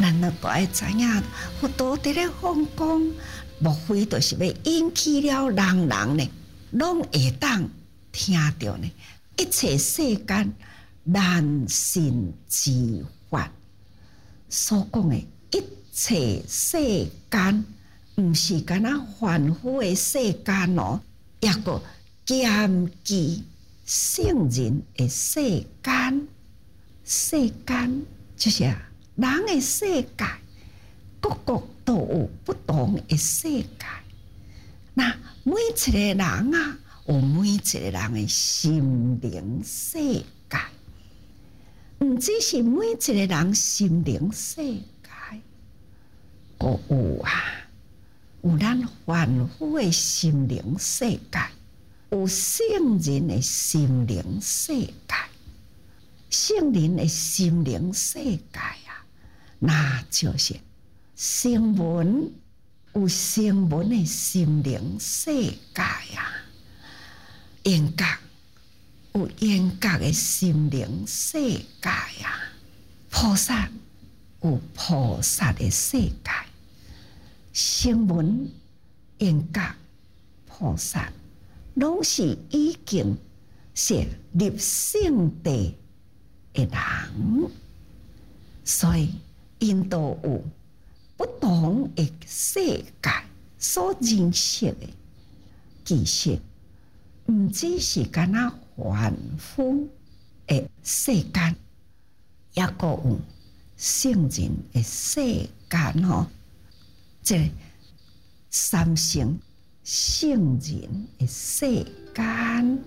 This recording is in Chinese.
咱都爱知影，佛陀伫咧放光，莫非就是要引起了人呢，拢会当听到呢？一切世间难信之法所讲的一切世间，毋是干那凡夫的世间哦，抑个兼具圣人的世间。世间就是人的世界，各国都有不同的世界。那每一个人啊，有每一个人的心灵世界，毋只是每一个人心灵世界，ក៏有啊，有咱凡夫的心灵世界，有圣人的心灵世界。圣人的心灵世界啊，那就是声闻，有声闻的心灵世界啊，缘觉有缘觉的心灵世界啊，菩萨有菩萨的世界，声闻、缘觉、菩萨，拢是已经是入圣地的人，所以因都有不同的世界所认识的，其实毋只是干那凡夫的世间，也个有圣人的世间吼，即三乘圣人的世间。